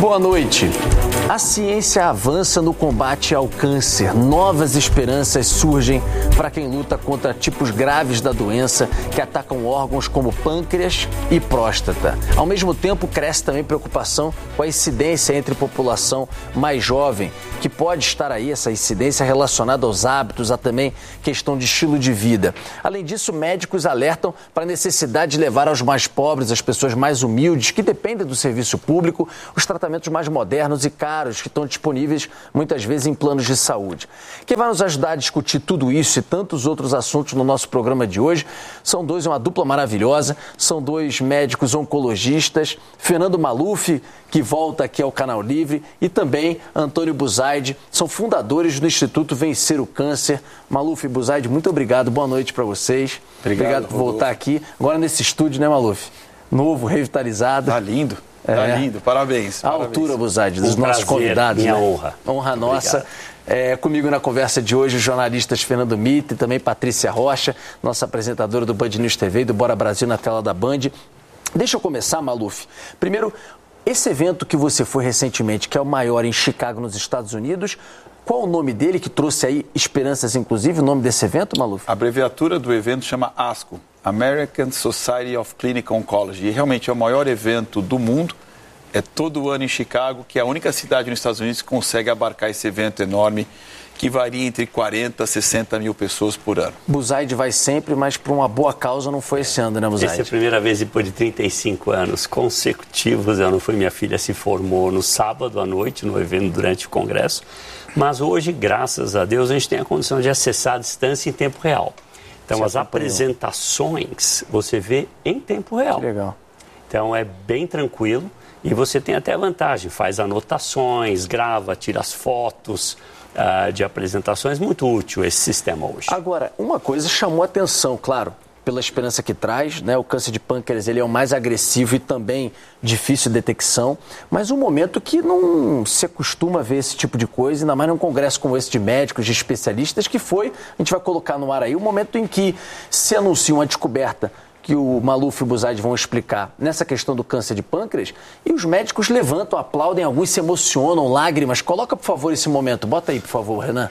Boa noite. A ciência avança no combate ao câncer. Novas esperanças surgem para quem luta contra tipos graves da doença que atacam órgãos como pâncreas e próstata. Ao mesmo tempo, cresce também preocupação com a incidência entre população mais jovem, que pode estar aí, essa incidência relacionada aos hábitos, a também questão de estilo de vida. Além disso, médicos alertam para a necessidade de levar aos mais pobres, as pessoas mais humildes, que dependem do serviço público, os tratamentos mais modernos e caros que estão disponíveis muitas vezes em planos de saúde. Quem vai nos ajudar a discutir tudo isso e tantos outros assuntos no nosso programa de hoje são uma dupla maravilhosa, são dois médicos oncologistas, Fernando Maluf, que volta aqui ao Canal Livre, e também Antônio Buzaide, são fundadores do Instituto Vencer o Câncer. Maluf e Buzaide, muito obrigado, boa noite para vocês. Obrigado por voltar aqui, agora nesse estúdio, né, Maluf? Novo, revitalizado. Tá lindo. Tá lindo, parabéns. A altura, Buzaide, dos nossos convidados. Minha né? honra. Honra nossa. Comigo na conversa de hoje, os jornalistas Fernando Mitre e também Patrícia Rocha, nossa apresentadora do Band News TV e do Bora Brasil na tela da Band. Deixa eu começar, Maluf. Primeiro, esse evento que você foi recentemente, que é o maior em Chicago, nos Estados Unidos, qual o nome dele, que trouxe aí esperanças, inclusive, o nome desse evento, Maluf? A abreviatura do evento chama ASCO, American Society of Clinical Oncology, e realmente é o maior evento do mundo, é todo ano em Chicago, que é a única cidade nos Estados Unidos que consegue abarcar esse evento enorme, que varia entre 40 a 60 mil pessoas por ano. Buzaide vai sempre, mas por uma boa causa não foi esse ano, né, Buzaide? Essa é a primeira vez depois de 35 anos consecutivos. Eu não fui, minha filha se formou no sábado à noite, no evento durante o congresso. Mas hoje, graças a Deus, a gente tem a condição de acessar a distância em tempo real. Então, as apresentações você vê em tempo real. Que legal. Então, é bem tranquilo e você tem até a vantagem. Faz anotações, grava, tira as fotos de apresentações. Muito útil esse sistema hoje. Agora, uma coisa chamou a atenção, claro, pela esperança que traz, né? O câncer de pâncreas ele é o mais agressivo e também difícil de detecção, mas um momento que não se acostuma ver esse tipo de coisa, ainda mais num congresso como esse de médicos, de especialistas, que foi, a gente vai colocar no ar aí, o momento em que se anuncia uma descoberta que o Maluf e o Buzaide vão explicar nessa questão do câncer de pâncreas, e os médicos levantam, aplaudem, alguns se emocionam, lágrimas. Coloca, por favor, esse momento. Bota aí, por favor, Renan.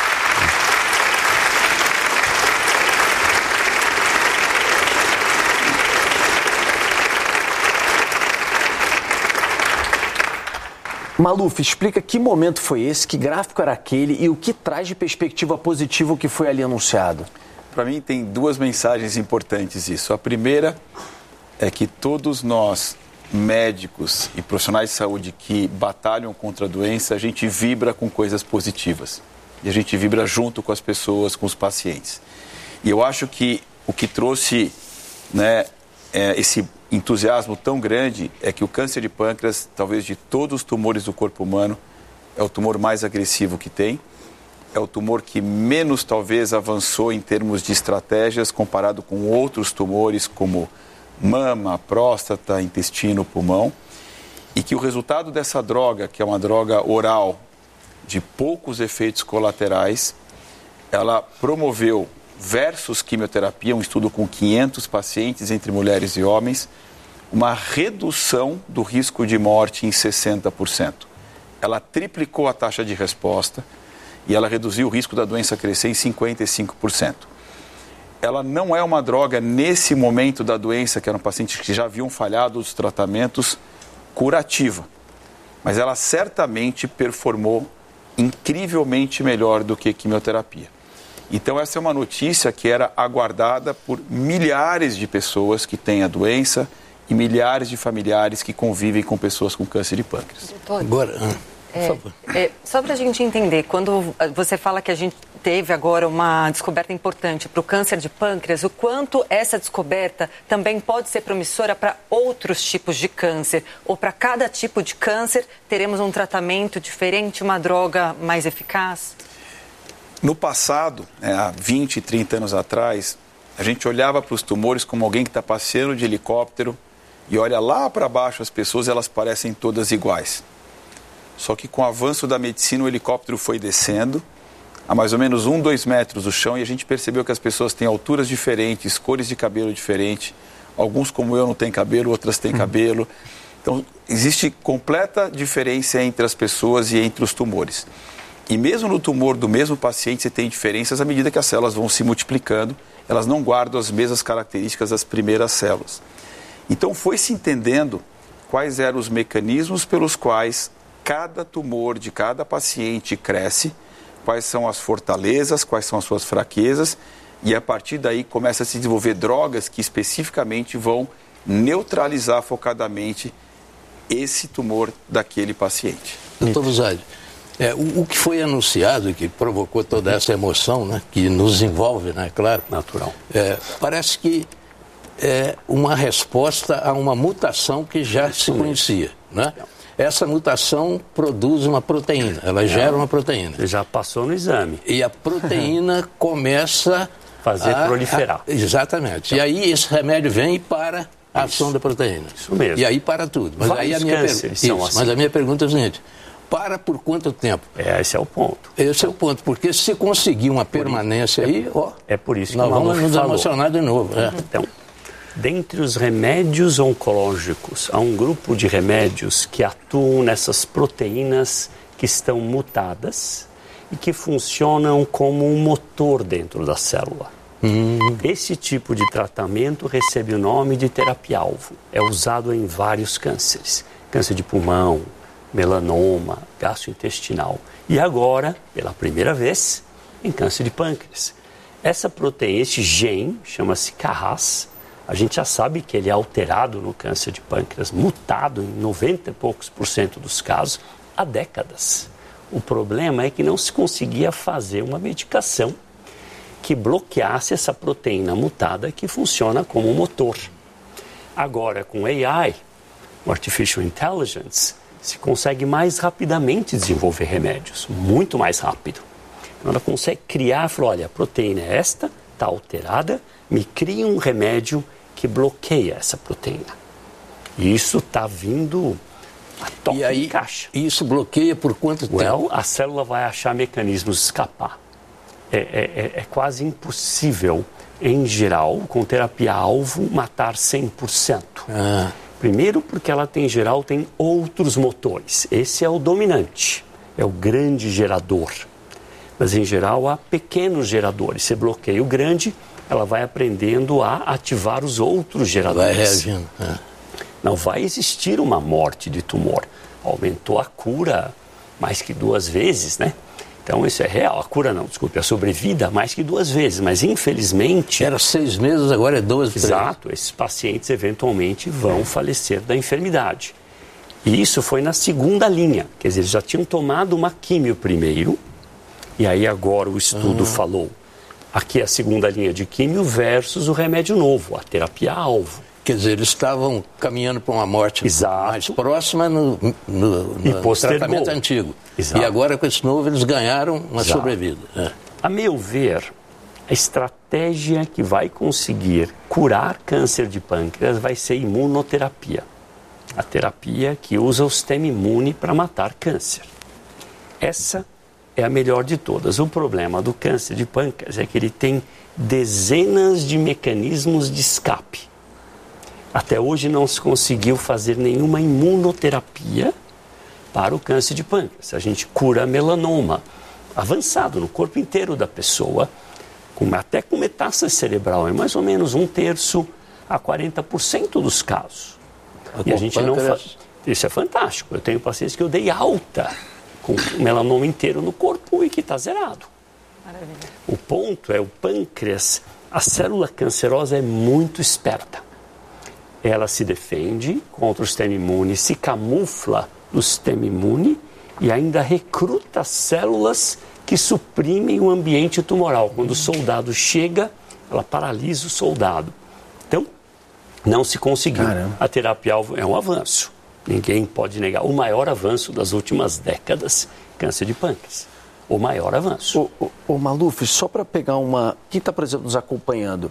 Maluf, explica que momento foi esse, que gráfico era aquele e o que traz de perspectiva positiva o que foi ali anunciado. Para mim tem duas mensagens importantes isso. A primeira é que todos nós, médicos e profissionais de saúde que batalham contra a doença, a gente vibra com coisas positivas. E a gente vibra junto com as pessoas, com os pacientes. E eu acho que o que trouxe, né, esse entusiasmo tão grande é que o câncer de pâncreas, talvez de todos os tumores do corpo humano, é o tumor mais agressivo que tem. É o tumor que menos, talvez, avançou em termos de estratégias comparado com outros tumores como mama, próstata, intestino, pulmão. E que o resultado dessa droga, que é uma droga oral de poucos efeitos colaterais, ela promoveu, versus quimioterapia, um estudo com 500 pacientes entre mulheres e homens, uma redução do risco de morte em 60%. Ela triplicou a taxa de resposta e ela reduziu o risco da doença crescer em 55%. Ela não é uma droga, nesse momento da doença, que eram pacientes que já haviam falhado os tratamentos, curativa. Mas ela certamente performou incrivelmente melhor do que quimioterapia. Então essa é uma notícia que era aguardada por milhares de pessoas que têm a doença e milhares de familiares que convivem com pessoas com câncer de pâncreas. Agora, só para a gente entender, quando você fala que a gente teve agora uma descoberta importante para o câncer de pâncreas, o quanto essa descoberta também pode ser promissora para outros tipos de câncer? Ou para cada tipo de câncer teremos um tratamento diferente, uma droga mais eficaz? No passado, há 20, 30 anos atrás, a gente olhava para os tumores como alguém que está passeando de helicóptero e olha lá para baixo as pessoas, elas parecem todas iguais. Só que com o avanço da medicina, o helicóptero foi descendo a mais ou menos 2 metros do chão e a gente percebeu que as pessoas têm alturas diferentes, cores de cabelo diferentes. Alguns, como eu, não têm cabelo, outras têm cabelo. Então, existe completa diferença entre as pessoas e entre os tumores. E mesmo no tumor do mesmo paciente, você tem diferenças à medida que as células vão se multiplicando, elas não guardam as mesmas características das primeiras células. Então, foi se entendendo quais eram os mecanismos pelos quais cada tumor de cada paciente cresce, quais são as fortalezas, quais são as suas fraquezas, e a partir daí começa a se desenvolver drogas que especificamente vão neutralizar focadamente esse tumor daquele paciente. Doutor Bussalli, o que foi anunciado, que provocou toda essa emoção, né, que nos envolve, né, claro, natural, parece que é uma resposta a uma mutação que já se conhecia, né? Essa mutação produz uma proteína, ela gera uma proteína. Já passou no exame. E a proteína começa fazer proliferar. Exatamente. E aí esse remédio vem e para a ação da proteína. Isso mesmo. E aí para tudo. Mas aí mas a minha pergunta é a seguinte: para por quanto tempo? Esse é o ponto. Esse é o ponto, porque se conseguir uma permanência aí, é por isso que nós vamos nos emocionar de novo. Então, dentre os remédios oncológicos, há um grupo de remédios que atuam nessas proteínas que estão mutadas e que funcionam como um motor dentro da célula. Esse tipo de tratamento recebe o nome de terapia-alvo. É usado em vários cânceres. Câncer de pulmão, melanoma, gastrointestinal. E agora, pela primeira vez, em câncer de pâncreas. Essa proteína, esse gene, chama-se Carras. A gente já sabe que ele é alterado no câncer de pâncreas, mutado em 90 e poucos % dos casos, há décadas. O problema é que não se conseguia fazer uma medicação que bloqueasse essa proteína mutada que funciona como um motor. Agora, com AI, o Artificial Intelligence, se consegue mais rapidamente desenvolver remédios, muito mais rápido. Então, ela consegue criar, falar, olha, a proteína é esta, está alterada, me cria um remédio que bloqueia essa proteína. E isso está vindo a toque de caixa. E isso bloqueia por quanto tempo? A célula vai achar mecanismos de escapar. É quase impossível, em geral, com terapia-alvo, matar 100%. Primeiro porque ela tem, em geral, tem outros motores. Esse é o dominante, é o grande gerador. Mas, em geral, há pequenos geradores. Você bloqueia o grande, ela vai aprendendo a ativar os outros geradores. Vai reagindo. Não vai existir uma morte de tumor. Aumentou a cura mais que 2 vezes, né? Então, isso é real. A cura não, desculpe, a sobrevida mais que 2 vezes. Mas, infelizmente... Era 6 meses, agora é 12. Exato. Esses pacientes, eventualmente, vão falecer da enfermidade. E isso foi na segunda linha. Quer dizer, eles já tinham tomado uma químio primeiro. E aí, agora, o estudo falou. Aqui é a segunda linha de químio versus o remédio novo, a terapia-alvo. Quer dizer, eles estavam caminhando para uma morte mais próxima no tratamento antigo. Exato. E agora, com esse novo, eles ganharam uma sobrevida. A meu ver, a estratégia que vai conseguir curar câncer de pâncreas vai ser imunoterapia. A terapia que usa o sistema imune para matar câncer. Essa é a melhor de todas. O problema do câncer de pâncreas é que ele tem dezenas de mecanismos de escape. Até hoje não se conseguiu fazer nenhuma imunoterapia para o câncer de pâncreas. A gente cura melanoma avançado no corpo inteiro da pessoa, até com metástase cerebral, é mais ou menos 1/3 a 40% dos casos. E a gente não faz. Isso é fantástico. Eu tenho pacientes que eu dei alta com melanoma inteiro no corpo e que está zerado. Maravilha. O ponto é o pâncreas, a célula cancerosa é muito esperta. Ela se defende contra o sistema imune, se camufla no sistema imune e ainda recruta células que suprimem o ambiente tumoral. Quando o soldado chega, ela paralisa o soldado. Então, não se conseguiu. Caramba. A terapia-alvo é um avanço. Ninguém pode negar. O maior avanço das últimas décadas, câncer de pâncreas. O maior avanço. O Maluf, só para pegar uma... Quem está, por exemplo, nos acompanhando,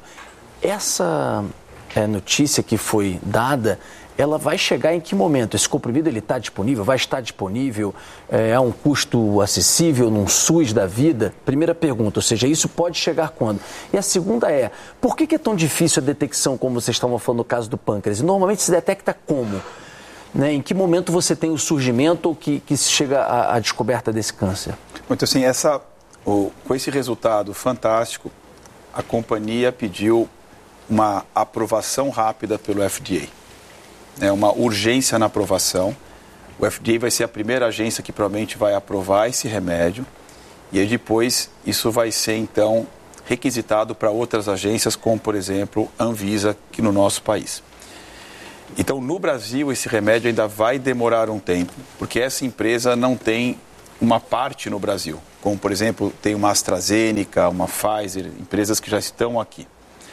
essa notícia que foi dada, ela vai chegar em que momento? Esse comprimido ele está disponível? Vai estar disponível? É um custo acessível num SUS da vida? Primeira pergunta, ou seja, isso pode chegar quando? E a segunda é, por que é tão difícil a detecção, como vocês estavam falando no caso do pâncreas? Normalmente se detecta como? né? Em que momento você tem o surgimento ou que se chega à descoberta desse câncer? Muito assim, com esse resultado fantástico, a companhia pediu uma aprovação rápida pelo FDA. Uma urgência na aprovação. O FDA vai ser a primeira agência que provavelmente vai aprovar esse remédio. E aí depois isso vai ser, então, requisitado para outras agências, como, por exemplo, Anvisa, aqui no nosso país. Então, no Brasil, esse remédio ainda vai demorar um tempo, porque essa empresa não tem uma parte no Brasil. Como, por exemplo, tem uma AstraZeneca, uma Pfizer, empresas que já estão aqui.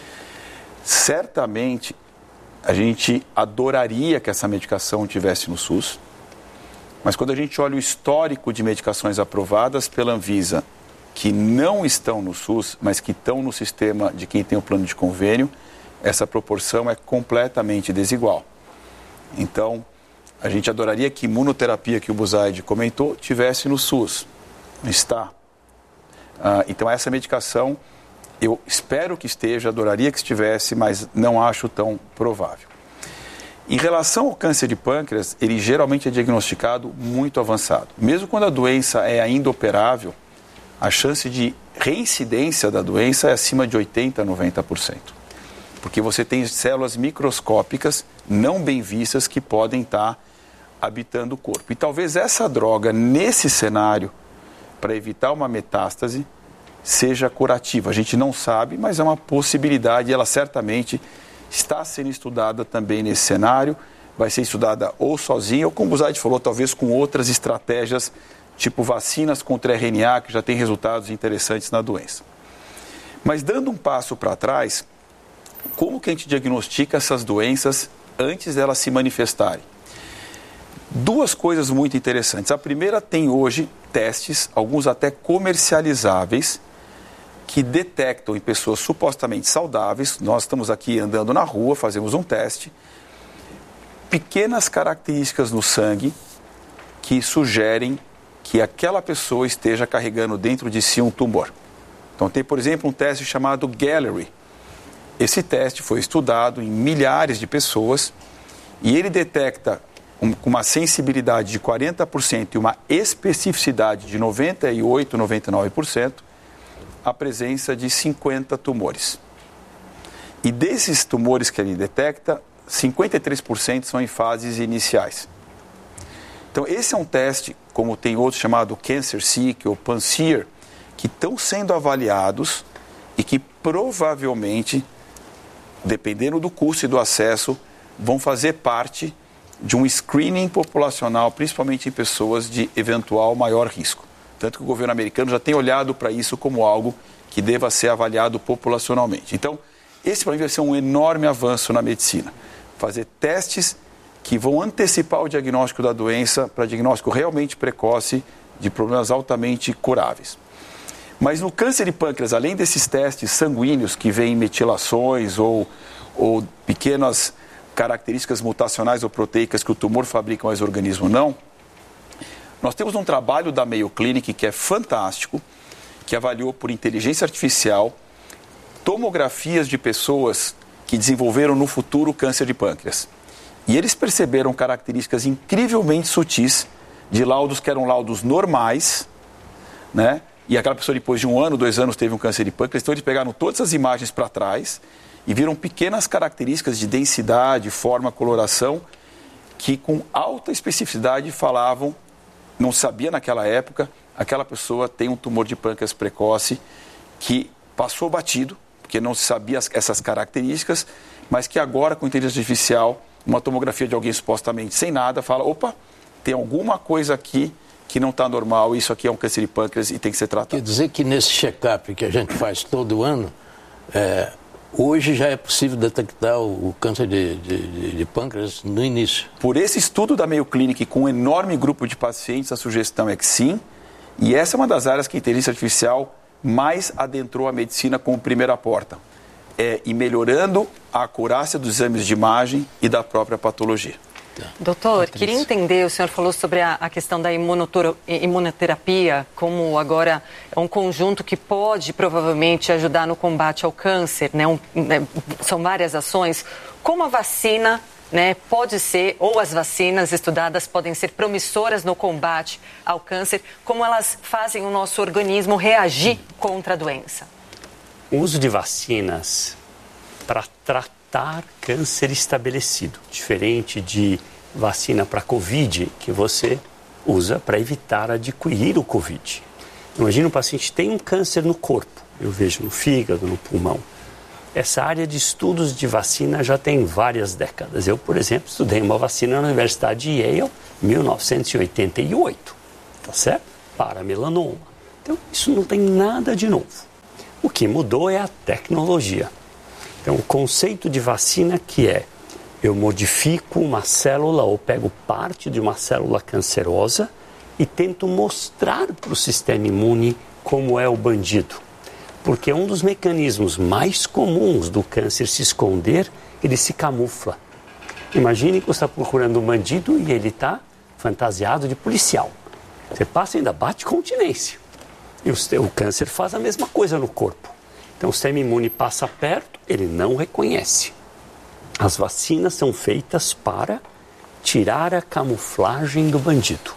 Certamente, a gente adoraria que essa medicação estivesse no SUS, mas quando a gente olha o histórico de medicações aprovadas pela Anvisa, que não estão no SUS, mas que estão no sistema de quem tem o plano de convênio, essa proporção é completamente desigual. Então, a gente adoraria que imunoterapia, que o Buzaide comentou, tivesse no SUS. Não está. Então, essa medicação, eu espero que esteja, adoraria que estivesse, mas não acho tão provável. Em relação ao câncer de pâncreas, ele geralmente é diagnosticado muito avançado. Mesmo quando a doença é ainda operável, a chance de reincidência da doença é acima de 80% a 90%. Porque você tem células microscópicas não bem vistas que podem estar habitando o corpo. E talvez essa droga, nesse cenário, para evitar uma metástase, seja curativa. A gente não sabe, mas é uma possibilidade e ela certamente está sendo estudada também nesse cenário. Vai ser estudada ou sozinha, ou como o Buzaide falou, talvez com outras estratégias, tipo vacinas contra RNA, que já tem resultados interessantes na doença. Mas dando um passo para trás, como que a gente diagnostica essas doenças antes delas se manifestarem? Duas coisas muito interessantes. A primeira, tem hoje testes, alguns até comercializáveis, que detectam em pessoas supostamente saudáveis. Nós estamos aqui andando na rua, fazemos um teste, pequenas características no sangue que sugerem que aquela pessoa esteja carregando dentro de si um tumor. Então tem, por exemplo, um teste chamado Gallery. Esse teste foi estudado em milhares de pessoas e ele detecta com uma sensibilidade de 40% e uma especificidade de 98%, 99%, a presença de 50 tumores. E desses tumores que ele detecta, 53% são em fases iniciais. Então esse é um teste, como tem outro chamado CancerSeek ou PanSeer, que estão sendo avaliados e que provavelmente, dependendo do custo e do acesso, vão fazer parte de um screening populacional, principalmente em pessoas de eventual maior risco. Tanto que o governo americano já tem olhado para isso como algo que deva ser avaliado populacionalmente. Então, esse para mim vai ser um enorme avanço na medicina. Fazer testes que vão antecipar o diagnóstico da doença para diagnóstico realmente precoce de problemas altamente curáveis. Mas no câncer de pâncreas, além desses testes sanguíneos que veem metilações ou pequenas características mutacionais ou proteicas que o tumor fabrica, mas o organismo não, nós temos um trabalho da Mayo Clinic que é fantástico, que avaliou por inteligência artificial tomografias de pessoas que desenvolveram no futuro câncer de pâncreas. E eles perceberam características incrivelmente sutis de laudos que eram laudos normais, né? E aquela pessoa depois de 1 ano, 2 anos teve um câncer de pâncreas. Então eles pegaram todas as imagens para trás e viram pequenas características de densidade, forma, coloração, que com alta especificidade falavam, não sabia naquela época, aquela pessoa tem um tumor de pâncreas precoce que passou batido, porque não se sabia essas características, mas que agora com inteligência artificial, uma tomografia de alguém supostamente sem nada, fala, opa, tem alguma coisa aqui que não está normal, isso aqui é um câncer de pâncreas e tem que ser tratado. Quer dizer que nesse check-up que a gente faz todo ano, hoje já é possível detectar o câncer de pâncreas no início? Por esse estudo da Mayo Clinic com um enorme grupo de pacientes, a sugestão é que sim, e essa é uma das áreas que a inteligência artificial mais adentrou a medicina como primeira porta, e melhorando a acurácia dos exames de imagem e da própria patologia. Doutor, queria entender, o senhor falou sobre a questão da imunoterapia, como agora é um conjunto que pode provavelmente ajudar no combate ao câncer, né? São várias ações. Como a vacina né, pode ser, ou as vacinas estudadas podem ser promissoras no combate ao câncer, como elas fazem o nosso organismo reagir contra a doença? O uso de vacinas para tratar câncer estabelecido, diferente de vacina para Covid, que você usa para evitar adquirir o Covid. Imagina um paciente que tem um câncer no corpo, eu vejo no fígado, no pulmão. Essa área de estudos de vacina já tem várias décadas. Eu, por exemplo, estudei uma vacina na Universidade de Yale em 1988, tá certo? Para melanoma. Então, isso não tem nada de novo. O que mudou é a tecnologia. Então, o conceito de vacina que é, eu modifico uma célula ou pego parte de uma célula cancerosa e tento mostrar para o sistema imune como é o bandido. Porque um dos mecanismos mais comuns do câncer se esconder, ele se camufla. Imagine que você está procurando um bandido e ele está fantasiado de policial. Você passa e ainda bate continência. E o câncer faz a mesma coisa no corpo. Então o sistema imune passa perto, ele não reconhece. As vacinas são feitas para tirar a camuflagem do bandido.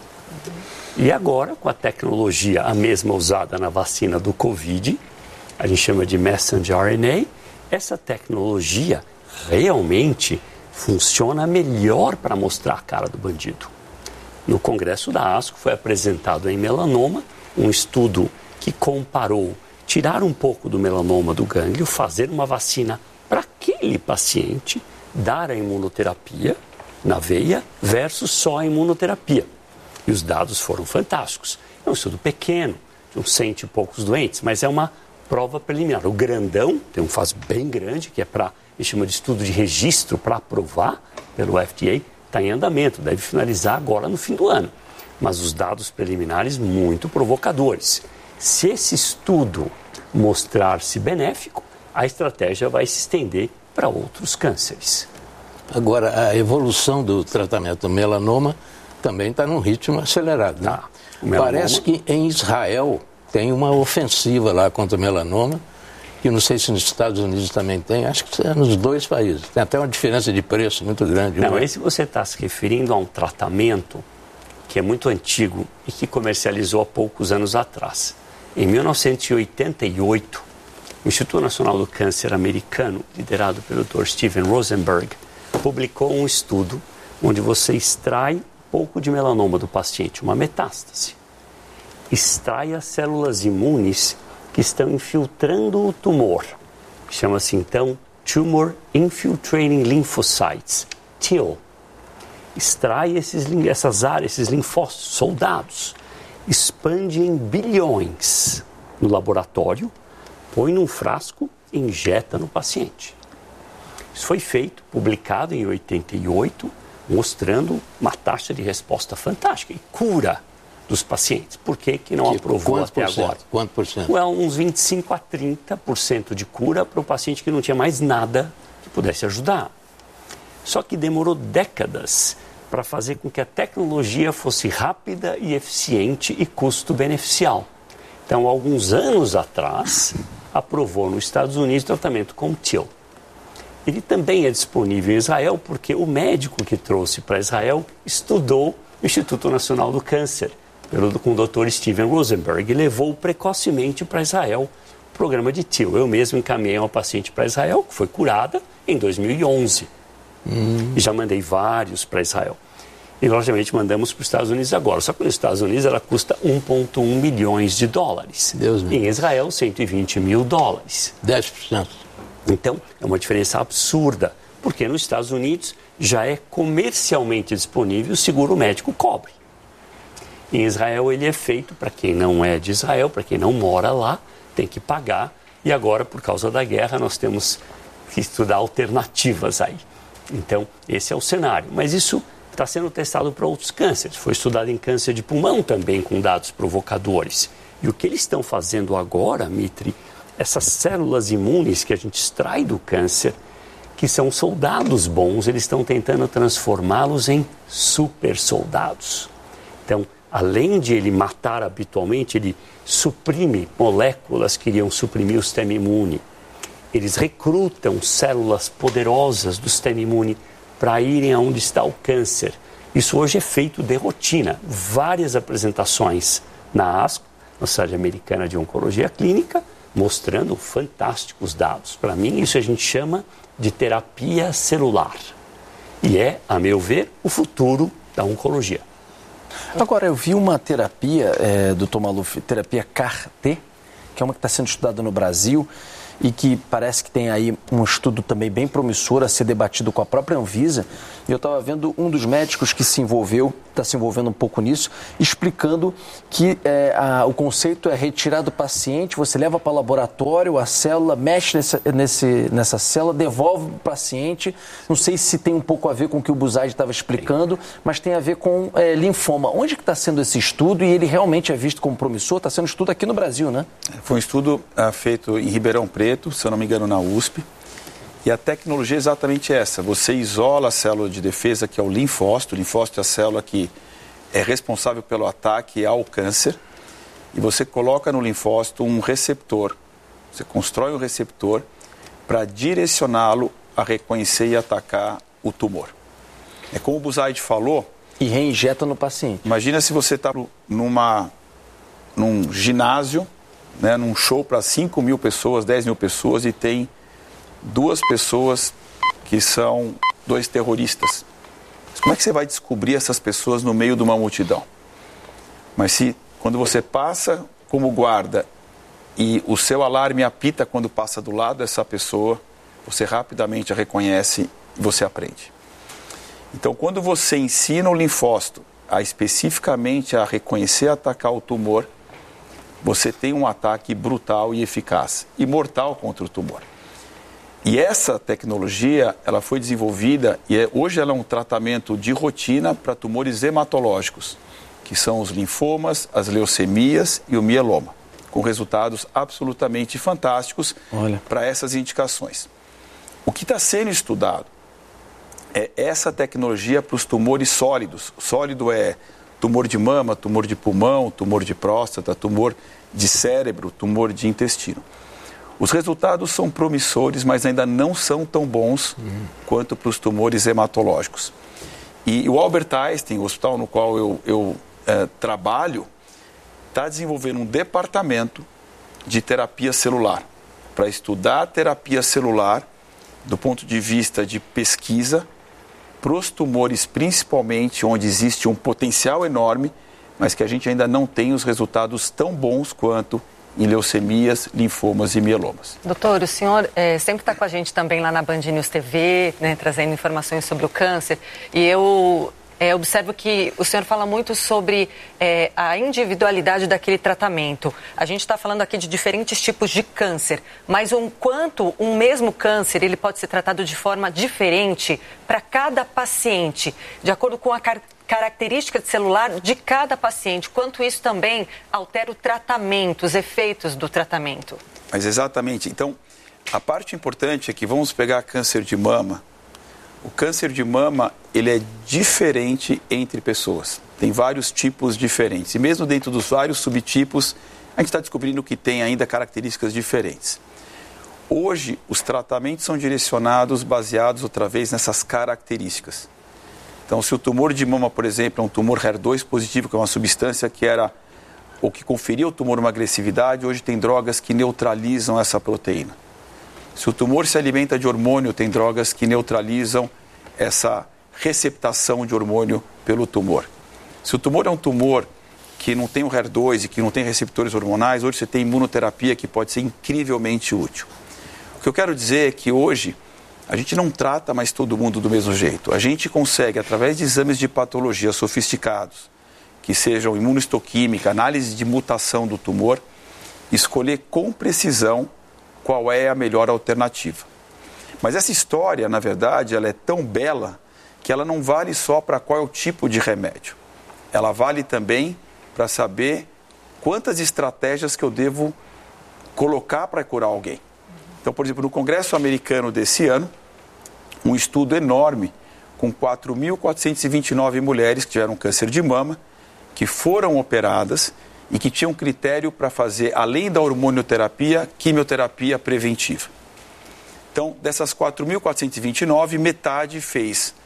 E agora, com a tecnologia, a mesma usada na vacina do Covid, a gente chama de messenger RNA, essa tecnologia realmente funciona melhor para mostrar a cara do bandido. No congresso da ASCO foi apresentado em melanoma um estudo que comparou tirar um pouco do melanoma do gânglio, fazer uma vacina para aquele paciente, dar a imunoterapia na veia versus só a imunoterapia. E os dados foram fantásticos. É um estudo pequeno, de uns 100 e poucos doentes, mas é uma prova preliminar. O grandão, tem um fase bem grande, que é para, a gente chama de estudo de registro para aprovar pelo FDA, está em andamento, deve finalizar agora no fim do ano. Mas os dados preliminares muito provocadores. Se esse estudo mostrar-se benéfico, a estratégia vai se estender para outros cânceres. Agora, a evolução do tratamento do melanoma também está num ritmo acelerado. Né? Parece que em Israel tem uma ofensiva lá contra o melanoma, que não sei se nos Estados Unidos também tem, acho que é nos dois países. Tem até uma diferença de preço muito grande. Não, esse você está se referindo a um tratamento que é muito antigo e que comercializou há poucos anos atrás. Em 1988, o Instituto Nacional do Câncer americano, liderado pelo Dr. Steven Rosenberg, publicou um estudo onde você extrai pouco de melanoma do paciente, uma metástase. Extrai as células imunes que estão infiltrando o tumor, que chama-se então Tumor Infiltrating Lymphocytes, TIL. Extrai essas áreas, esses linfócitos, soldados, expande em bilhões no laboratório, põe num frasco e injeta no paciente. Isso foi feito, publicado em 88, mostrando uma taxa de resposta fantástica e cura dos pacientes. Por que não aprovou até agora? Quanto por cento? Uns 25% a 30% de cura para o paciente que não tinha mais nada que pudesse ajudar. Só que demorou décadas para fazer com que a tecnologia fosse rápida e eficiente e custo-beneficial. Então, alguns anos atrás, aprovou nos Estados Unidos o tratamento com TIL. Ele também é disponível em Israel porque o médico que trouxe para Israel estudou no Instituto Nacional do Câncer, com o Dr. Steven Rosenberg, e levou precocemente para Israel o programa de TIL. Eu mesmo encaminhei uma paciente para Israel, que foi curada em 2011. E já mandei vários para Israel. E, logicamente, mandamos para os Estados Unidos agora. Só que nos Estados Unidos ela custa 1,1 milhões de dólares. Em Israel, 120 mil dólares. 10%. Então, é uma diferença absurda, porque nos Estados Unidos já é comercialmente disponível, o seguro médico cobre. Em Israel, ele é feito para quem não é de Israel, para quem não mora lá, tem que pagar. E agora, por causa da guerra, nós temos que estudar alternativas aí. Então, esse é o cenário. Mas isso está sendo testado para outros cânceres. Foi estudado em câncer de pulmão também, com dados provocadores. E o que eles estão fazendo agora, Mitri, essas células imunes que a gente extrai do câncer, que são soldados bons, eles estão tentando transformá-los em super soldados. Então, além de ele matar habitualmente, ele suprime moléculas que iriam suprimir o sistema imune. Eles recrutam células poderosas do sistema imune para irem aonde está o câncer. Isso hoje é feito de rotina. Várias apresentações na ASCO, na Sociedade Americana de Oncologia Clínica, mostrando fantásticos dados. Para mim, isso a gente chama de terapia celular. E é, a meu ver, o futuro da oncologia. Agora, eu vi uma terapia, Dr. Maluf, terapia CAR-T, que é uma que está sendo estudada no Brasil e que parece que tem aí um estudo também bem promissor a ser debatido com a própria Anvisa. E eu estava vendo um dos médicos que está se envolvendo um pouco nisso, explicando que o conceito é retirar do paciente, você leva para o laboratório, a célula mexe nessa célula, devolve para o paciente. Não sei se tem um pouco a ver com o que o Buzaid estava explicando, mas tem a ver com linfoma. Onde que está sendo esse estudo e ele realmente é visto como promissor? Está sendo estudo aqui no Brasil, né? Foi um estudo feito em Ribeirão Preto, se eu não me engano, na USP. E a tecnologia é exatamente essa. Você isola a célula de defesa, que é o linfócito. O linfócito é a célula que é responsável pelo ataque ao câncer. E você coloca no linfócito um receptor. Você constrói um receptor para direcioná-lo a reconhecer e atacar o tumor. É como o Buzaid falou... E reinjeta no paciente. Imagina se você está num ginásio, né, num show para 5 mil pessoas, 10 mil pessoas e tem 2 pessoas que são 2 terroristas. Mas como é que você vai descobrir essas pessoas no meio de uma multidão? Mas quando você passa como guarda e o seu alarme apita quando passa do lado dessa pessoa, você rapidamente a reconhece e você aprende. Então, quando você ensina o linfócito especificamente a reconhecer e atacar o tumor, você tem um ataque brutal e eficaz e mortal contra o tumor. E essa tecnologia, ela foi desenvolvida e hoje ela é um tratamento de rotina para tumores hematológicos, que são os linfomas, as leucemias e o mieloma, com resultados absolutamente fantásticos para essas indicações. O que está sendo estudado é essa tecnologia para os tumores sólidos. Sólido é tumor de mama, tumor de pulmão, tumor de próstata, tumor de cérebro, tumor de intestino. Os resultados são promissores, mas ainda não são tão bons quanto para os tumores hematológicos. E o Albert Einstein, o hospital no qual eu trabalho, está desenvolvendo um departamento de terapia celular, para estudar a terapia celular do ponto de vista de pesquisa, para os tumores principalmente, onde existe um potencial enorme, mas que a gente ainda não tem os resultados tão bons quanto em leucemias, linfomas e mielomas. Doutor, o senhor sempre está com a gente também lá na Band News TV, né, trazendo informações sobre o câncer, e eu observo que o senhor fala muito sobre a individualidade daquele tratamento. A gente está falando aqui de diferentes tipos de câncer, mas quanto um mesmo câncer ele pode ser tratado de forma diferente para cada paciente, de acordo com a característica celular de cada paciente, quanto isso também altera o tratamento, os efeitos do tratamento. Mas exatamente. Então, a parte importante é que vamos pegar câncer de mama. O câncer de mama, ele é diferente entre pessoas. Tem vários tipos diferentes. E mesmo dentro dos vários subtipos, a gente está descobrindo que tem ainda características diferentes. Hoje, os tratamentos são direcionados, baseados outra vez nessas características. Então, se o tumor de mama, por exemplo, é um tumor HER2 positivo, que é uma substância que era ou que conferia ao tumor uma agressividade, hoje tem drogas que neutralizam essa proteína. Se o tumor se alimenta de hormônio, tem drogas que neutralizam essa receptação de hormônio pelo tumor. Se o tumor é um tumor que não tem o HER2 e que não tem receptores hormonais, hoje você tem imunoterapia que pode ser incrivelmente útil. O que eu quero dizer é que hoje a gente não trata mais todo mundo do mesmo jeito. A gente consegue, através de exames de patologia sofisticados, que sejam imunohistoquímica, análise de mutação do tumor, escolher com precisão qual é a melhor alternativa. Mas essa história, na verdade, ela é tão bela que ela não vale só para qual é o tipo de remédio. Ela vale também para saber quantas estratégias que eu devo colocar para curar alguém. Então, por exemplo, no Congresso Americano desse ano, um estudo enorme com 4.429 mulheres que tiveram câncer de mama, que foram operadas e que tinham critério para fazer, além da hormonioterapia, quimioterapia preventiva. Então, dessas 4.429, metade fez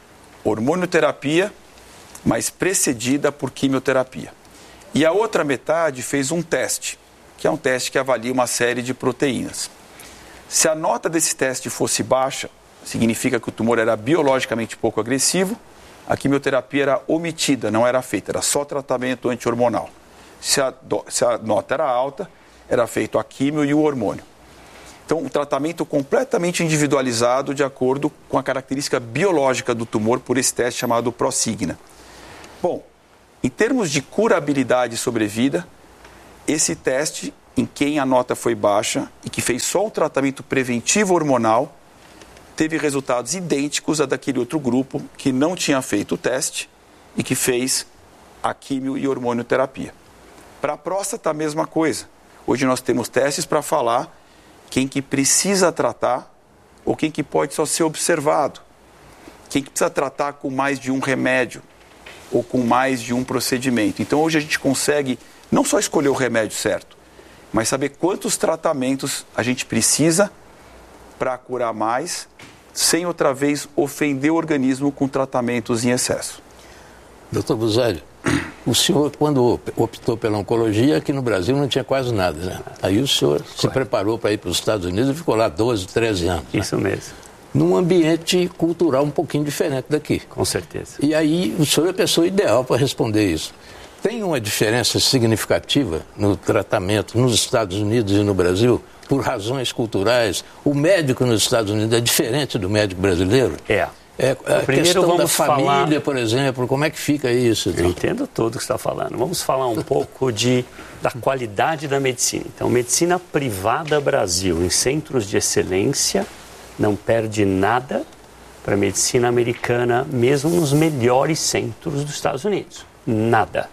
hormonioterapia, mas precedida por quimioterapia. E a outra metade fez um teste, que é um teste que avalia uma série de proteínas. Se a nota desse teste fosse baixa, significa que o tumor era biologicamente pouco agressivo, a quimioterapia era omitida, não era feita, era só tratamento anti-hormonal. Se a nota era alta, era feito a quimio e o hormônio. Então, um tratamento completamente individualizado de acordo com a característica biológica do tumor por esse teste chamado Prosigna. Bom, em termos de curabilidade e sobrevida, esse teste, em quem a nota foi baixa e que fez só o tratamento preventivo hormonal, teve resultados idênticos a daquele outro grupo que não tinha feito o teste e que fez a quimio e hormonioterapia. Para a próstata, a mesma coisa. Hoje nós temos testes para falar quem que precisa tratar ou quem que pode só ser observado. Quem que precisa tratar com mais de um remédio ou com mais de um procedimento. Então hoje a gente consegue não só escolher o remédio certo, mas saber quantos tratamentos a gente precisa para curar mais, sem outra vez ofender o organismo com tratamentos em excesso. Doutor Buzzari, o senhor, quando optou pela oncologia, aqui no Brasil não tinha quase nada, né? Aí o senhor se preparou para ir para os Estados Unidos e ficou lá 12, 13 anos. Isso, né? Mesmo. Num ambiente cultural um pouquinho diferente daqui. Com certeza. E aí o senhor é a pessoa ideal para responder isso. Tem uma diferença significativa no tratamento nos Estados Unidos e no Brasil, por razões culturais? O médico nos Estados Unidos é diferente do médico brasileiro? É. A Primeiro questão da falar... família, por exemplo, como é que fica isso? Eu entendo tudo o que você está falando. Vamos falar um pouco da qualidade da medicina. Então, medicina privada Brasil, em centros de excelência, não perde nada para a medicina americana, mesmo nos melhores centros dos Estados Unidos. Nada.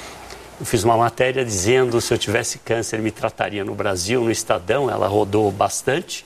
Eu fiz uma matéria dizendo se eu tivesse câncer me trataria no Brasil, no Estadão, ela rodou bastante.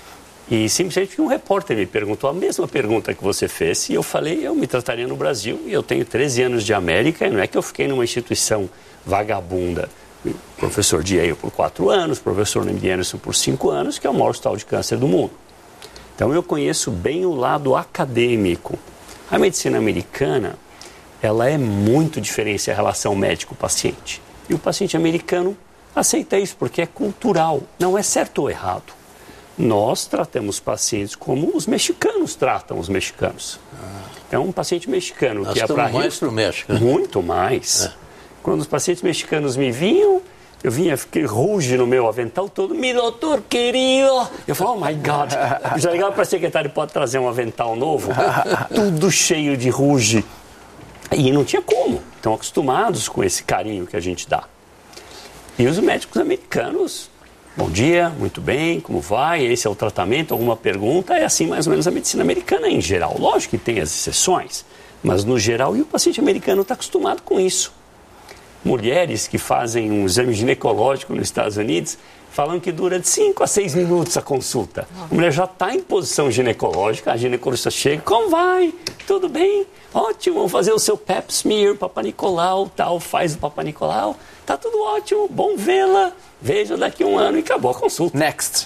E simplesmente um repórter me perguntou a mesma pergunta que você fez e eu falei, eu me trataria no Brasil e eu tenho 13 anos de América e não é que eu fiquei numa instituição vagabunda. Professor de Yale por 4 anos, professor no MD Anderson por 5 anos, que é o maior hospital de câncer do mundo. Então eu conheço bem o lado acadêmico. A medicina americana, ela é muito diferente em relação médico-paciente. E o paciente americano aceita isso porque é cultural, não é certo ou errado. Nós tratamos pacientes como os mexicanos tratam os mexicanos. Então, um paciente mexicano que é para mais para o México. Muito mais. É. Quando os pacientes mexicanos me vinham, eu vinha, fiquei ruge no meu avental todo. Mi doutor querido! Eu falo, oh my God! Eu já ligava para a secretária, pode trazer um avental novo? Tudo cheio de ruge. E não tinha como. Estão acostumados com esse carinho que a gente dá. E os médicos americanos... Bom dia, muito bem, como vai? Esse é o tratamento? Alguma pergunta? É assim mais ou menos a medicina americana em geral. Lógico que tem as exceções, mas no geral, e o paciente americano está acostumado com isso. Mulheres que fazem um exame ginecológico nos Estados Unidos falam que dura de 5 a 6 minutos a consulta. A mulher já está em posição ginecológica, a ginecologista chega, como vai? Tudo bem? Ótimo, vamos fazer o seu pap smear, Papa Nicolau, tal, faz o Papa Nicolau. Tá tudo ótimo, bom vê-la. Veja daqui a 1 ano e acabou a consulta. Next.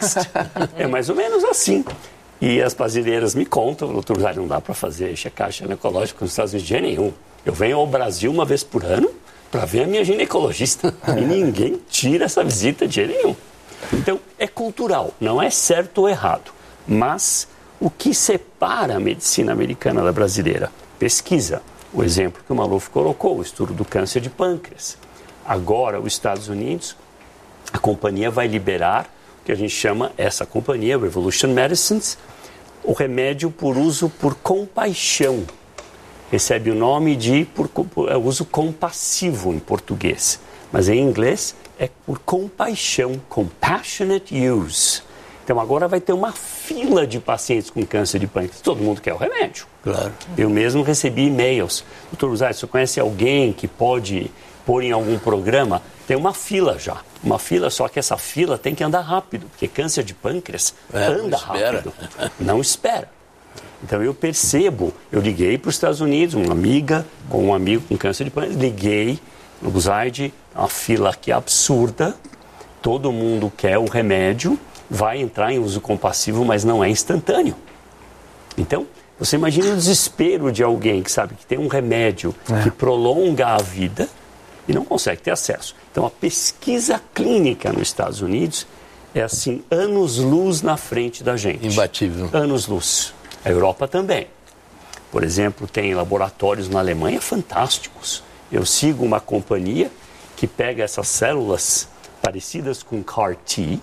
É mais ou menos assim. E as brasileiras me contam, doutor Buzzari, não dá para fazer checagem ginecológica nos Estados Unidos de jeito nenhum. Eu venho ao Brasil uma vez por ano para ver a minha ginecologista. E ninguém tira essa visita de jeito nenhum. Então, é cultural, não é certo ou errado. Mas o que separa a medicina americana da brasileira? Pesquisa. O exemplo que o Maluf colocou, o estudo do câncer de pâncreas. Agora, os Estados Unidos, a companhia vai liberar, o que a gente chama, essa companhia, Revolution Medicines, o remédio por uso por compaixão. Recebe o nome de uso compassivo em português, mas em inglês é por compaixão, compassionate use. Então agora vai ter uma fila de pacientes com câncer de pâncreas. Todo mundo quer o remédio. Claro. Eu mesmo recebi e-mails. Doutor Buzzari, você conhece alguém que pode pôr em algum programa? Tem uma fila já. Uma fila, só que essa fila tem que andar rápido, porque câncer de pâncreas anda rápido. Não espera. Então eu percebo, eu liguei para os Estados Unidos, uma amiga com um amigo com câncer de pâncreas, liguei no Buzzari, uma fila aqui absurda, todo mundo quer o remédio, vai entrar em uso compassivo, mas não é instantâneo. Então, Você imagina o desespero de alguém que sabe que tem um remédio que prolonga a vida e não consegue ter acesso. Então, a pesquisa clínica nos Estados Unidos é assim, anos-luz na frente da gente. Imbatível. Anos-luz. A Europa também. Por exemplo, tem laboratórios na Alemanha fantásticos. Eu sigo uma companhia que pega essas células parecidas com CAR-T,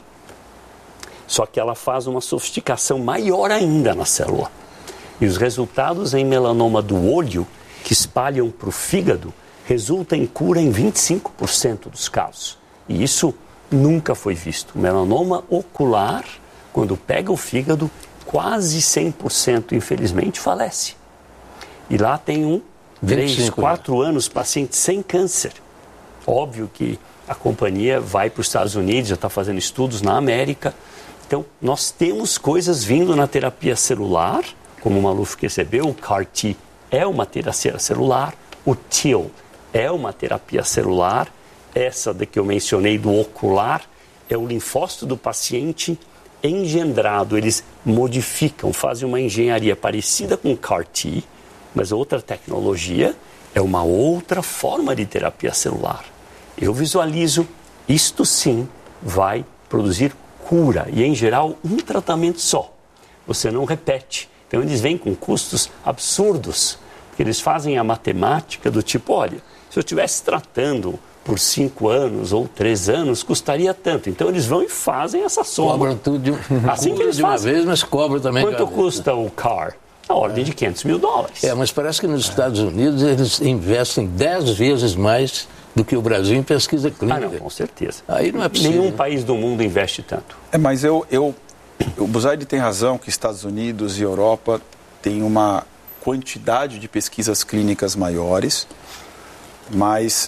só que ela faz uma sofisticação maior ainda na célula. E os resultados em melanoma do olho, que espalham para o fígado, resultam em cura em 25% dos casos. E isso nunca foi visto. Melanoma ocular, quando pega o fígado, quase 100%, infelizmente, falece. E lá tem 3, 4 anos, paciente sem câncer. Óbvio que a companhia vai para os Estados Unidos, já está fazendo estudos na América. Então, nós temos coisas vindo na terapia celular, como o Maluf recebeu, o CAR-T é uma terapia celular, o TIL é uma terapia celular, essa da que eu mencionei do ocular é o linfócito do paciente engendrado. Eles modificam, fazem uma engenharia parecida com o CAR-T, mas outra tecnologia, é uma outra forma de terapia celular. Eu visualizo, isto sim vai produzir cura e, em geral, um tratamento só. Você não repete. Então, eles vêm com custos absurdos, porque eles fazem a matemática do tipo, olha, se eu estivesse tratando por 5 anos ou 3 anos, custaria tanto. Então, eles vão e fazem essa soma. Cobram tudo assim que eles de uma fazem. vez, mas cobram também. Quanto custa o CAR? A ordem de $500 mil. Mas parece que nos Estados Unidos eles investem 10 vezes mais do que o Brasil em pesquisa clínica. Ah, não, com certeza. Aí não é possível. Nenhum país do mundo investe tanto. Mas o Buzaide tem razão que Estados Unidos e Europa têm uma quantidade de pesquisas clínicas maiores, mas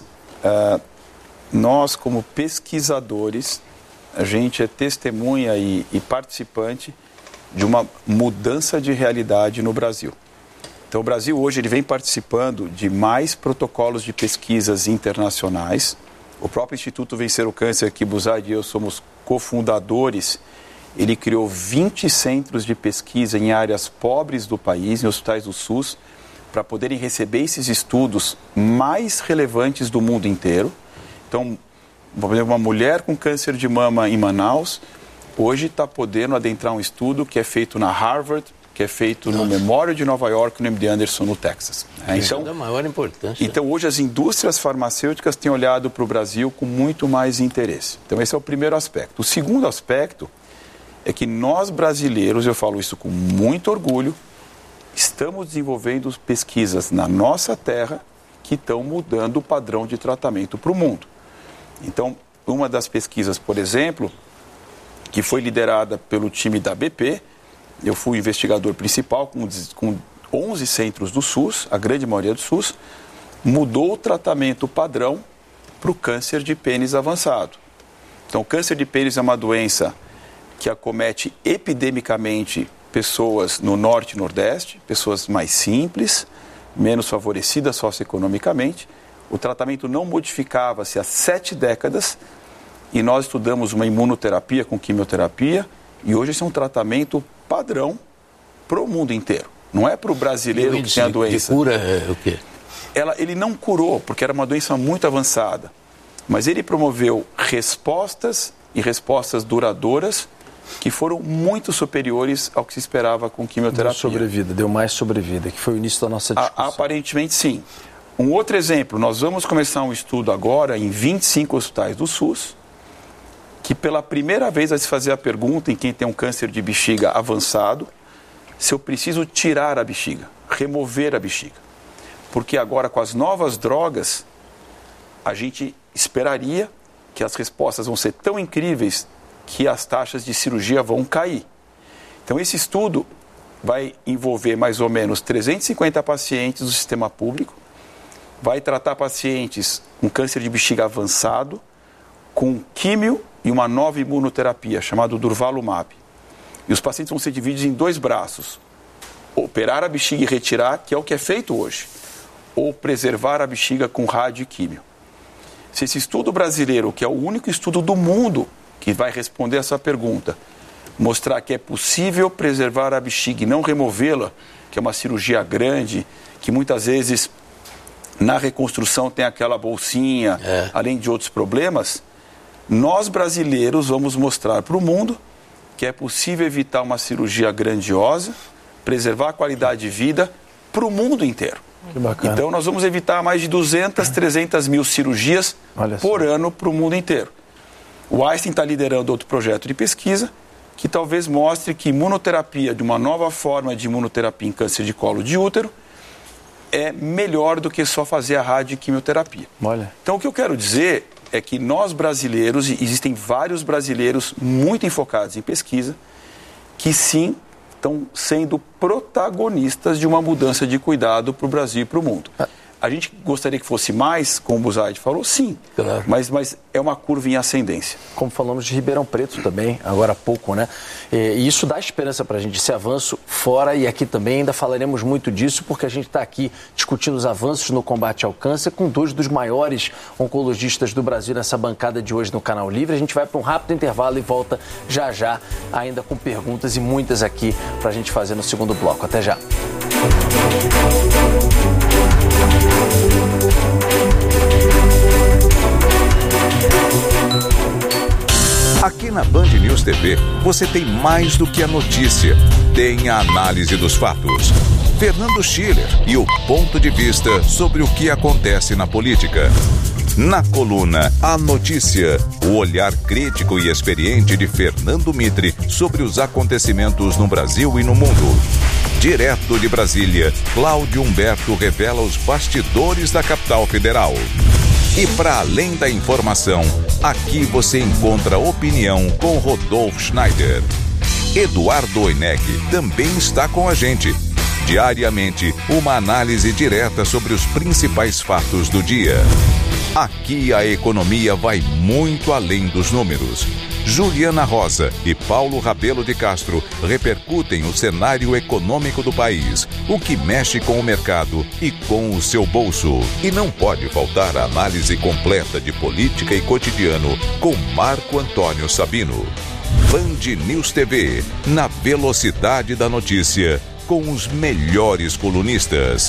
nós, como pesquisadores, a gente é testemunha e participante de uma mudança de realidade no Brasil. Então, o Brasil hoje ele vem participando de mais protocolos de pesquisas internacionais. O próprio Instituto Vencer o Câncer, que Buzaide e eu somos cofundadores, ele criou 20 centros de pesquisa em áreas pobres do país, em hospitais do SUS, para poderem receber esses estudos mais relevantes do mundo inteiro. Então, por exemplo, uma mulher com câncer de mama em Manaus, hoje está podendo adentrar um estudo que é feito na Harvard, que é feito no Memorial de Nova York, no MD Anderson, no Texas. Então, é da maior importância. Então, hoje as indústrias farmacêuticas têm olhado para o Brasil com muito mais interesse. Então, esse é o primeiro aspecto. O segundo aspecto é que nós brasileiros, eu falo isso com muito orgulho, estamos desenvolvendo pesquisas na nossa terra que estão mudando o padrão de tratamento para o mundo. Então, uma das pesquisas, por exemplo, que foi liderada pelo time da BP, eu fui o investigador principal com 11 centros do SUS, a grande maioria do SUS, mudou o tratamento padrão para o câncer de pênis avançado. Então, o câncer de pênis é uma doença que acomete epidemicamente pessoas no norte e nordeste, pessoas mais simples, menos favorecidas socioeconomicamente. O tratamento não modificava-se há 7 décadas e nós estudamos uma imunoterapia com quimioterapia e hoje esse é um tratamento padrão para o mundo inteiro. Não é para o brasileiro que tem a doença. De cura é o quê? Ele não curou, porque era uma doença muito avançada, mas ele promoveu respostas e respostas duradouras que foram muito superiores ao que se esperava com quimioterapia. Deu mais sobrevida, que foi o início da nossa discussão. Aparentemente, sim. Um outro exemplo, nós vamos começar um estudo agora em 25 hospitais do SUS, que pela primeira vez vai se fazer a pergunta em quem tem um câncer de bexiga avançado, se eu preciso tirar a bexiga, remover a bexiga. Porque agora, com as novas drogas, a gente esperaria que as respostas vão ser tão incríveis que as taxas de cirurgia vão cair. Então, esse estudo vai envolver mais ou menos 350 pacientes do sistema público, vai tratar pacientes com câncer de bexiga avançado, com químio e uma nova imunoterapia, chamada Durvalumab. E os pacientes vão ser divididos em 2 braços. Operar a bexiga e retirar, que é o que é feito hoje, ou preservar a bexiga com rádio e químio. Se esse estudo brasileiro, que é o único estudo do mundo que vai responder essa pergunta, mostrar que é possível preservar a bexiga e não removê-la, que é uma cirurgia grande, que muitas vezes na reconstrução tem aquela bolsinha, além de outros problemas, nós brasileiros vamos mostrar para o mundo que é possível evitar uma cirurgia grandiosa, preservar a qualidade de vida para o mundo inteiro. Que bacana. Então nós vamos evitar mais de 200, 300 mil cirurgias por ano para o mundo inteiro. O Einstein está liderando outro projeto de pesquisa que talvez mostre que imunoterapia, de uma nova forma de imunoterapia em câncer de colo de útero, é melhor do que só fazer a radioquimioterapia. Então o que eu quero dizer é que nós brasileiros, e existem vários brasileiros muito enfocados em pesquisa, que sim, estão sendo protagonistas de uma mudança de cuidado para o Brasil e para o mundo. A gente gostaria que fosse mais, como o Busaid falou, sim, claro. mas é uma curva em ascendência. Como falamos de Ribeirão Preto também, agora há pouco, né? E isso dá esperança para a gente, esse avanço fora, e aqui também ainda falaremos muito disso, porque a gente está aqui discutindo os avanços no combate ao câncer com dois dos maiores oncologistas do Brasil nessa bancada de hoje no Canal Livre. A gente vai para um rápido intervalo e volta já já, ainda com perguntas e muitas aqui para a gente fazer no segundo bloco. Até já. Aqui na Band News TV, você tem mais do que a notícia. Tem a análise dos fatos. Fernando Schiller e o ponto de vista sobre o que acontece na política. Na coluna A Notícia, o olhar crítico e experiente de Fernando Mitre sobre os acontecimentos no Brasil e no mundo. Direto de Brasília, Cláudio Humberto revela os bastidores da capital federal. E para além da informação, aqui você encontra opinião com Rodolfo Schneider. Eduardo Oineg também está com a gente. Diariamente, uma análise direta sobre os principais fatos do dia. Aqui a economia vai muito além dos números. Juliana Rosa e Paulo Rabelo de Castro repercutem o cenário econômico do país, o que mexe com o mercado e com o seu bolso. E não pode faltar a análise completa de política e cotidiano com Marco Antônio Sabino. Band News TV, na velocidade da notícia, com os melhores colunistas.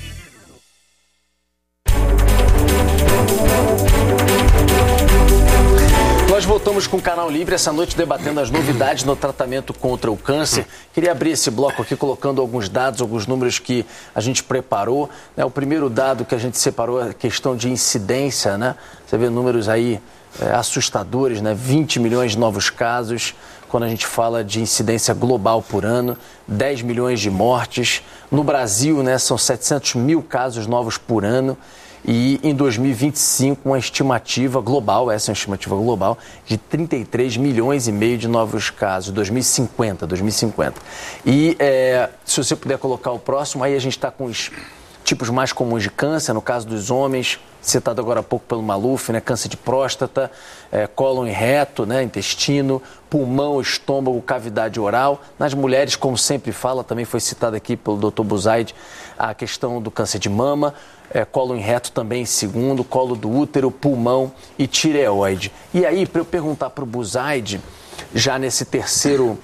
Nós voltamos com o Canal Livre essa noite debatendo as novidades no tratamento contra o câncer. Queria abrir esse bloco aqui colocando alguns dados, alguns números que a gente preparou. O primeiro dado que a gente separou é a questão de incidência, né? Você vê números aí assustadores, né? 20 milhões de novos casos, quando a gente fala de incidência global por ano, 10 milhões de mortes. No Brasil, né, são 700 mil casos novos por ano. E em 2025, uma estimativa global, essa é uma estimativa global, de 33 milhões e meio de novos casos, 2050. E se você puder colocar o próximo, aí a gente está com os tipos mais comuns de câncer, no caso dos homens, citado agora há pouco pelo Maluf, né, câncer de próstata, cólon e reto, né, intestino, pulmão, estômago, cavidade oral. Nas mulheres, como sempre fala, também foi citado aqui pelo Dr. Busaid, a questão do câncer de mama, colo em reto também em segundo, colo do útero, pulmão e tireoide. E aí, para eu perguntar para o Busaid, já nessa terceira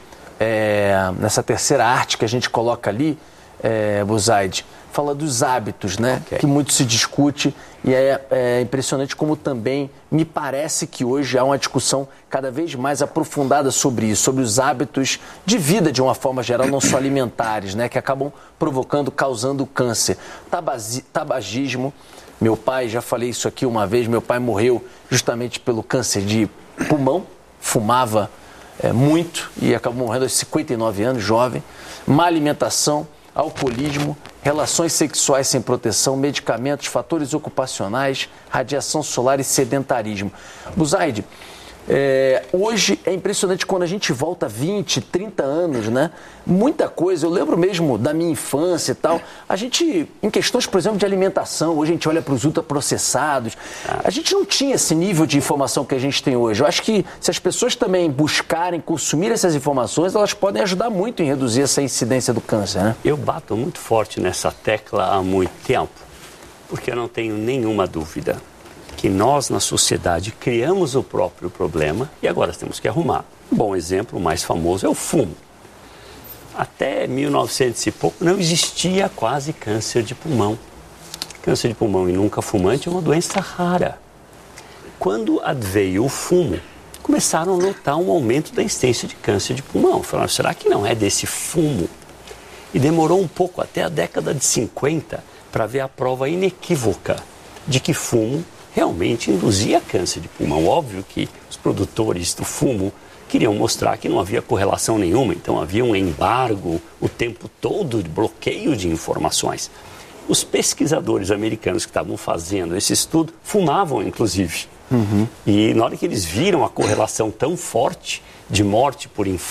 arte que a gente coloca ali, Busaid, fala dos hábitos, né? Okay. Que muito se discute e é impressionante como também me parece que hoje há uma discussão cada vez mais aprofundada sobre isso, sobre os hábitos de vida de uma forma geral, não só alimentares, né? Que acabam causando câncer. Tabagismo, meu pai, já falei isso aqui uma vez, meu pai morreu justamente pelo câncer de pulmão, fumava muito e acabou morrendo aos 59 anos, jovem. Má alimentação, alcoolismo, relações sexuais sem proteção, medicamentos, fatores ocupacionais, radiação solar e sedentarismo. Busaid, hoje é impressionante quando a gente volta 20, 30 anos, né? Muita coisa, eu lembro mesmo da minha infância e tal. A gente, em questões, por exemplo, de alimentação, hoje a gente olha para os ultraprocessados. A gente não tinha esse nível de informação que a gente tem hoje. Eu acho que se as pessoas também buscarem consumir essas informações, elas podem ajudar muito em reduzir essa incidência do câncer, né? Eu bato muito forte nessa tecla há muito tempo, porque eu não tenho nenhuma dúvida que nós, na sociedade, criamos o próprio problema e agora temos que arrumar. Um bom exemplo, o mais famoso, é o fumo. até 1900 e pouco, não existia quase câncer de pulmão. Câncer de pulmão em nunca fumante é uma doença rara. Quando adveio o fumo, começaram a notar um aumento da incidência de câncer de pulmão. Falaram, será que não é desse fumo? E demorou um pouco, até a década de 50, para ver a prova inequívoca de que fumo realmente induzia câncer de pulmão. Óbvio que os produtores do fumo queriam mostrar que não havia correlação nenhuma, então havia um embargo o tempo todo de bloqueio de informações. Os pesquisadores americanos que estavam fazendo esse estudo fumavam, inclusive. E na hora que eles viram a correlação tão forte de morte por infarto,